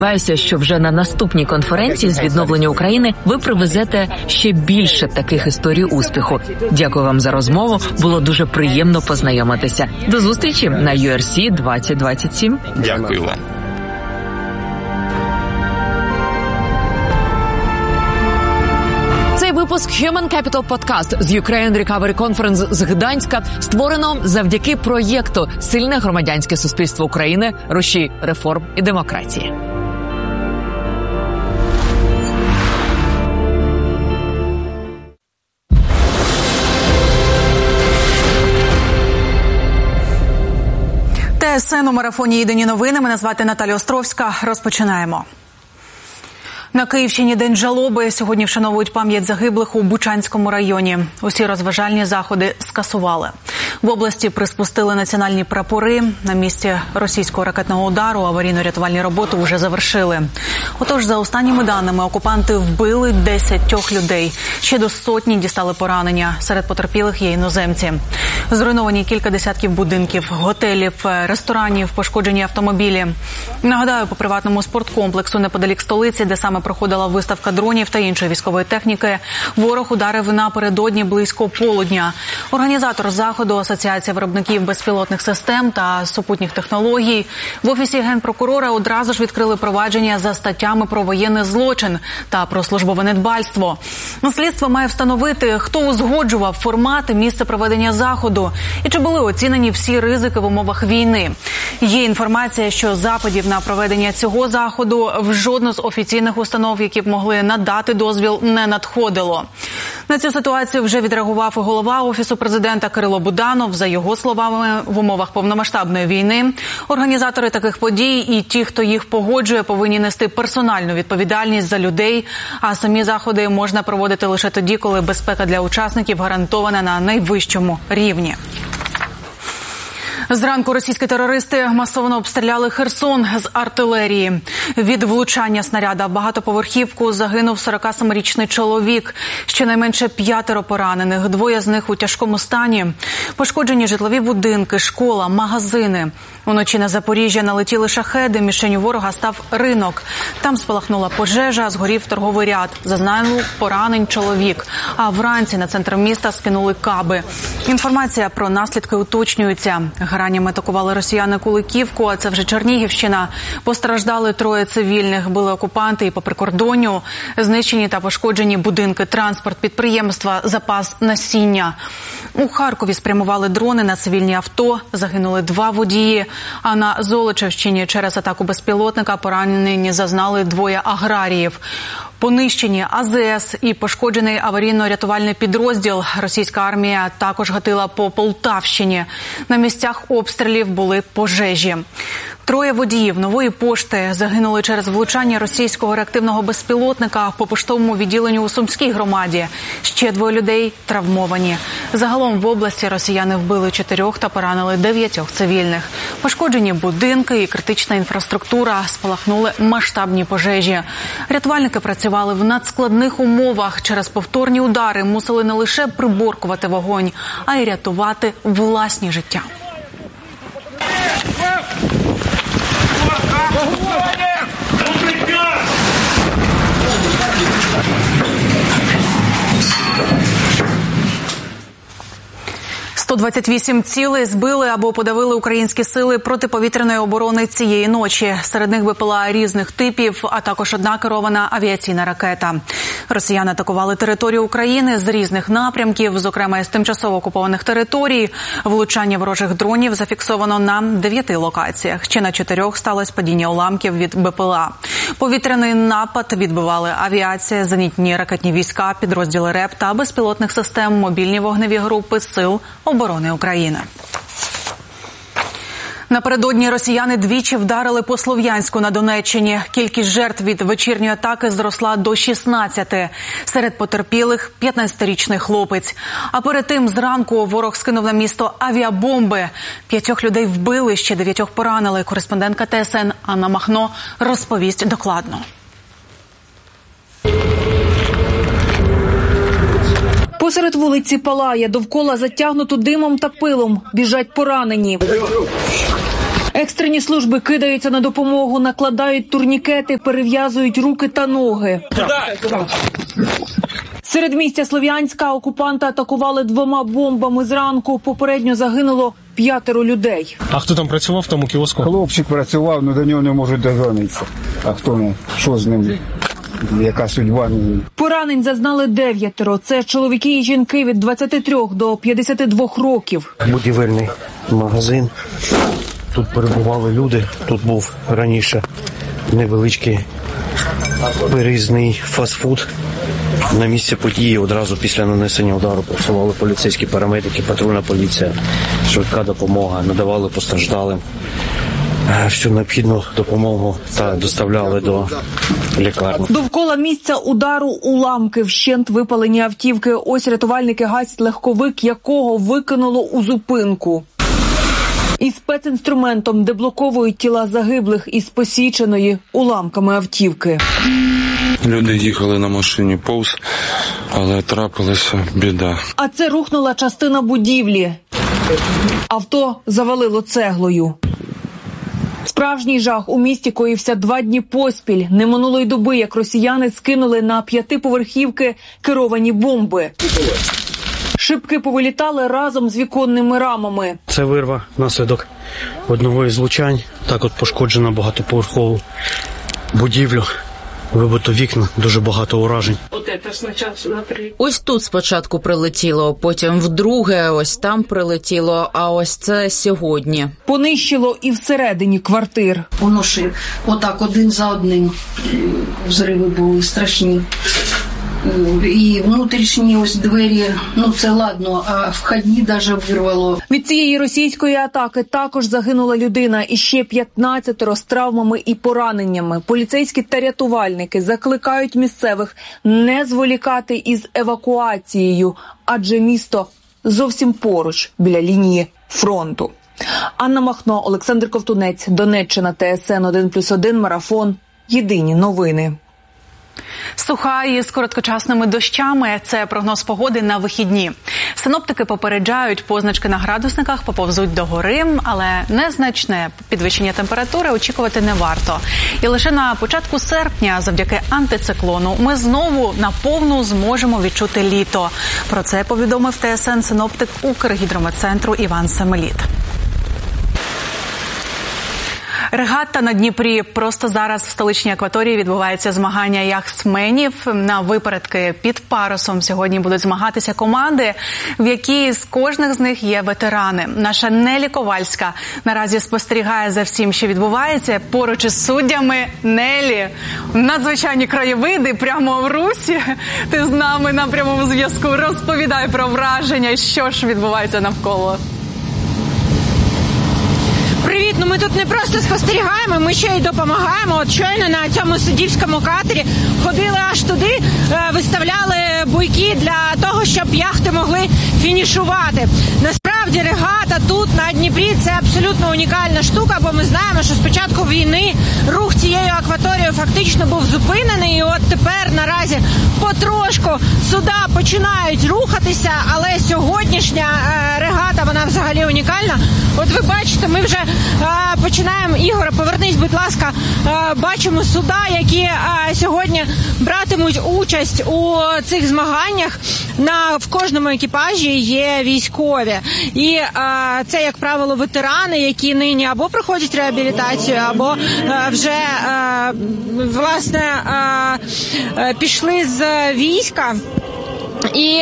Сподіваюся, що вже на наступній конференції з відновлення України ви привезете ще більше таких історій успіху. Дякую вам за розмову. Було дуже приємно познайомитися. До зустрічі на URC 2027. Дякую вам. Цей випуск Human Capital Podcast з Ukraine Recovery Conference з Гданська створено завдяки проєкту «Сильне громадянське суспільство України. Рушій реформ і демократії». ТСН у марафоні «Єдині новини». Мене звати Наталя Островська. Розпочинаємо. На Київщині День жалоби. Сьогодні вшановують пам'ять загиблих у Бучанському районі. Усі розважальні заходи скасували. В області приспустили національні прапори. На місці російського ракетного удару аварійно-рятувальні роботи вже завершили. Отож, за останніми даними, окупанти вбили 10 людей. Ще до сотні дістали поранення. Серед потерпілих є іноземці. Зруйновані кілька десятків будинків, готелів, ресторанів, пошкоджені автомобілі. Нагадаю, по приватному спорткомплексу неподалік столиці, де саме проходила виставка дронів та іншої військової техніки, ворог ударив напередодні близько полудня. Організатор заходу, Асоціація виробників безпілотних систем та супутніх технологій, в Офісі Генпрокурора одразу ж відкрили провадження за статтями про воєнний злочин та про службове недбальство. Слідство має встановити, хто узгоджував формат і місце проведення заходу і чи були оцінені всі ризики в умовах війни. Є інформація, що запитів на проведення цього заходу в жодну з офіційних установ, які б могли надати дозвіл, не надходило. На цю ситуацію вже відреагував і голова Офісу президента Кирило Буданов. За його словами, в умовах повномасштабної війни організатори таких подій і ті, хто їх погоджує, повинні нести персональну відповідальність за людей, а самі заходи можна проводити лише тоді, коли безпека для учасників гарантована на найвищому рівні. Зранку російські терористи масово обстріляли Херсон з артилерії. Від влучання снаряда в багатоповерхівку загинув 47-річний чоловік. Щонайменше 5 поранених, 2 з них у тяжкому стані. Пошкоджені житлові будинки, школа, магазини. Уночі на Запоріжжя налетіли шахеди, мішенню ворога став ринок. Там спалахнула пожежа, згорів торговий ряд. Зазнав поранень чоловік. А вранці на центр міста скинули каби. Інформація про наслідки уточнюється. Граннями атакували росіяни Куликівку, а це вже Чернігівщина. Постраждали 3 цивільних, били окупанти і по прикордонню. Знищені та пошкоджені будинки, транспорт, підприємства, запас насіння. У Харкові спрямували дрони на цивільні авто, загинули 2 водії. А на Золочівщині через атаку безпілотника поранені зазнали 2 аграріїв. Понищені АЗС і пошкоджений аварійно-рятувальний підрозділ. Російська армія також гатила по Полтавщині. На місцях обстрілів були пожежі. 3 водіїв Нової пошти загинули через влучання російського реактивного безпілотника по поштовому відділенню у Сумській громаді. Ще 2 людей травмовані. Загалом в області росіяни вбили 4 та поранили 9 цивільних. Пошкоджені будинки і критична інфраструктура, спалахнули масштабні пожежі. Рятувальники працювали в надскладних умовах. Через повторні удари мусили не лише приборкувати вогонь, а й рятувати власні життя. 128 цілей збили або подавили українські сили протиповітряної оборони цієї ночі. Серед них БПЛА різних типів, а також одна керована авіаційна ракета. Росіяни атакували територію України з різних напрямків, зокрема із тимчасово окупованих територій. Влучання ворожих дронів зафіксовано на 9 локаціях. Ще на 4 сталося падіння уламків від БПЛА. Повітряний напад відбивали авіація, зенітні ракетні війська, підрозділи РЕП та безпілотних систем, мобільні вогневі групи Сил оборони України. Напередодні росіяни двічі вдарили по Слов'янську на Донеччині. Кількість жертв від вечірньої атаки зросла до 16. Серед потерпілих 15-річний хлопець. А перед тим зранку ворог скинув на місто авіабомби. 5 людей вбили, ще 9 поранили. Кореспондентка ТСН Анна Махно розповість докладно. Посеред вулиці палає, довкола затягнуто димом та пилом. Біжать поранені. Екстрені служби кидаються на допомогу, накладають турнікети, перев'язують руки та ноги. Середмістя Слов'янська окупанти атакували 2 бомбами зранку. Попередньо загинуло 5 людей. А хто там працював в тому кіоску? Хлопчик працював, але до нього не можуть дозвонитися. А хто, що з ним? Яка судьба? Поранень зазнали 9. Це чоловіки і жінки від 23 до 52 років. Будівельний магазин. Тут перебували люди. Тут був раніше невеличкий переїзний фастфуд. На місці події одразу після нанесення удару працювали поліцейські парамедики, патрульна поліція, швидка допомога, надавали постраждалим всю необхідну допомогу та доставляли до лікарні. Довкола місця удару уламки, вщент випалені автівки. Ось рятувальники гасять легковик, якого викинуло у зупинку. І спецінструментом деблоковують тіла загиблих із посіченої уламками автівки. Люди їхали на машині повз, але трапилася біда. А це рухнула частина будівлі. Авто завалило цеглою. Справжній жах у місті коївся 2 дні поспіль. Не минулої доби, як росіяни скинули на 5-поверхівки керовані бомби. Шибки повилітали разом з віконними рамами. Це вирва внаслідок одного із влучань. Так от пошкоджена багатоповерхову будівлю. Вибито вікна, дуже багато уражень. Ось тут спочатку прилетіло, потім вдруге ось там прилетіло, а ось це сьогодні. Понищило і всередині квартир. Воно ж отак один за одним взриви були страшні. І внутрішні ось двері, це ладно, а входні навіть вирвало. Від цієї російської атаки також загинула людина і ще 15 з травмами і пораненнями. Поліцейські та рятувальники закликають місцевих не зволікати із евакуацією, адже місто зовсім поруч, біля лінії фронту. Анна Махно, Олександр Ковтунець, Донеччина, ТСН 1+1, Марафон. Єдині новини. Суха із короткочасними дощами – це прогноз погоди на вихідні. Синоптики попереджають, позначки на градусниках поповзуть догори, але незначне підвищення температури очікувати не варто. І лише на початку серпня, завдяки антициклону, ми знову наповну зможемо відчути літо. Про це повідомив ТСН синоптик Укргідрометцентру Іван Семеліт. Регата на Дніпрі. Просто зараз в столичній акваторії відбувається змагання яхтсменів. На випередки під парусом сьогодні будуть змагатися команди, в якій з кожних з них є ветерани. Наша Нелі Ковальська наразі спостерігає за всім, що відбувається. Поруч із суддями. Нелі, надзвичайні краєвиди прямо в Русі. Ти з нами на прямому зв'язку. Розповідай про враження, що ж відбувається навколо. Привіт, ми тут не просто спостерігаємо, ми ще й допомагаємо. От щойно на цьому суддівському катері ходили аж туди, виставляли буйки для того, щоб яхти могли фінішувати. Насправді регата тут на Дніпрі – це абсолютно унікальна штука, бо ми знаємо, що з початку війни рух цією акваторією фактично був зупинений, і от тепер наразі потрошку суда починають рухатися, але сьогоднішня регата, вона взагалі унікальна. От ви бачите, ми вже починаємо. Ігор, повернись, будь ласка. Бачимо суда, які сьогодні братимуть участь у цих змаганнях. В кожному екіпажі є військові. І це, як правило, ветерани, які нині або проходять реабілітацію, або вже, власне, пішли з війська. І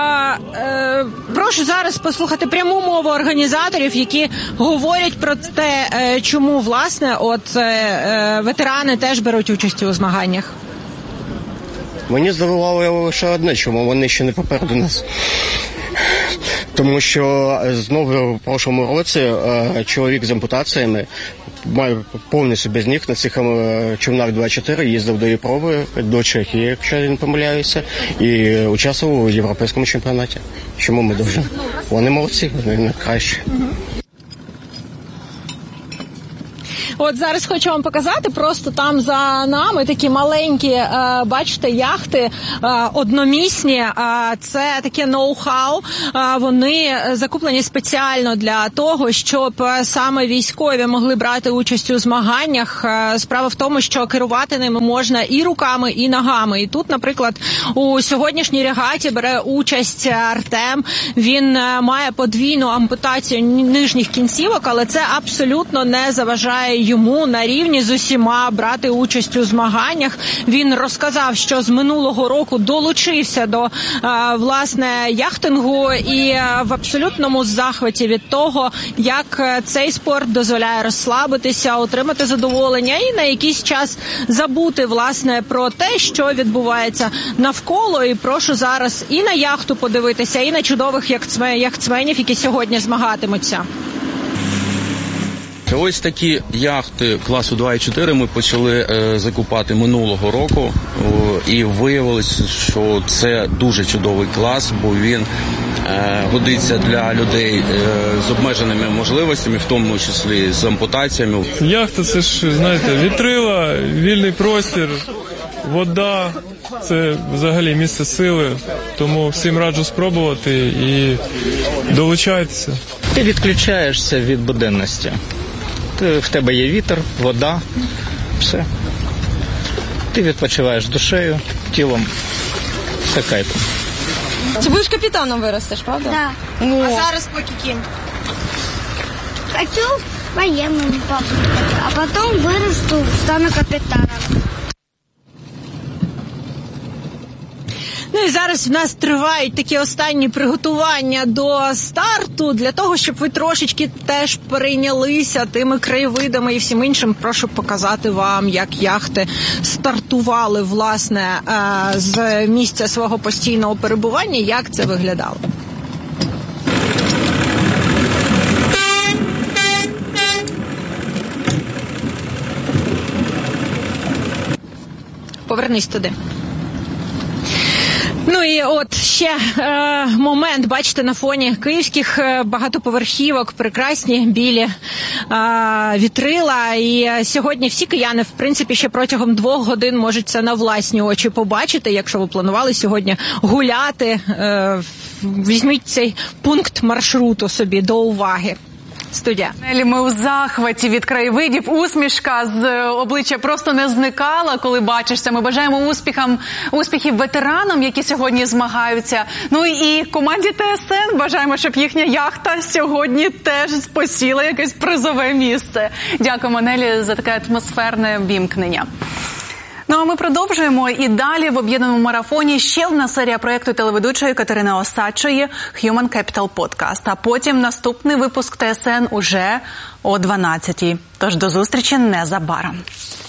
прошу зараз послухати пряму мову організаторів, які говорять про те, чому, власне, ветерани теж беруть участь у змаганнях. Мені здивувало лише одне, чому вони ще не попереду нас. Тому що знову в прошлому році чоловік з ампутаціями повністю без ніг на цих човнах 2-4 їздив до Європи, до Чехії, якщо я не помиляюся, і участвував у європейському чемпіонаті. Чому ми дуже? Вони молодці, вони найкращі. От зараз хочу вам показати, просто там за нами такі маленькі, бачите, яхти одномісні. Це таке ноу-хау. Вони закуплені спеціально для того, щоб саме військові могли брати участь у змаганнях. Справа в тому, що керувати ними можна і руками, і ногами. І тут, наприклад, у сьогоднішній регаті бере участь Артем. Він має подвійну ампутацію нижніх кінцівок, але це абсолютно не заважає йому на рівні з усіма брати участь у змаганнях. Він розказав, що з минулого року долучився до, власне, яхтингу і в абсолютному захваті від того, як цей спорт дозволяє розслабитися, отримати задоволення і на якийсь час забути, власне, про те, що відбувається навколо. І прошу зараз і на яхту подивитися, і на чудових яхтсменів, які сьогодні змагатимуться. Ось такі яхти класу 2,4 ми почали закупати минулого року, і виявилось, що це дуже чудовий клас, бо він годиться для людей з обмеженими можливостями, в тому числі з ампутаціями. Яхта – це ж, знаєте, вітрила, вільний простір, вода – це взагалі місце сили, тому всім раджу спробувати і долучайтеся. Ти відключаєшся від буденності. В тебе є вітер, вода, все. Ти відпочиваєш душею, тілом, все кайф. Ти будеш капітаном виростеш, правда? Так. Ну. А зараз поки ким? Хочу военным, а потом вырасту, стану капитаном. Ну і зараз в нас тривають такі останні приготування до старту. Для того, щоб ви трошечки теж перейнялися тими краєвидами і всім іншим, прошу показати вам, як яхти стартували, власне, з місця свого постійного перебування, як це виглядало. Повернись туди. Ну і от ще момент, бачите, на фоні київських багатоповерхівок, прекрасні білі вітрила. І сьогодні всі кияни, в принципі, ще протягом 2 годин можуть це на власні очі побачити. Якщо ви планували сьогодні гуляти, візьміть цей пункт маршруту собі до уваги. Студія. Ми у захваті від краєвидів. Усмішка з обличчя просто не зникала, коли бачишся. Ми бажаємо успіхів ветеранам, які сьогодні змагаються. Ну і команді ТСН бажаємо, щоб їхня яхта сьогодні теж посіла якесь призове місце. Дякуємо, Нелі, за таке атмосферне вімкнення. Ну а ми продовжуємо. І далі в об'єднаному марафоні ще одна серія проєкту телеведучої Катерини Осадчої «Human Capital Podcast». А потім наступний випуск ТСН уже о 12-й. Тож до зустрічі незабаром.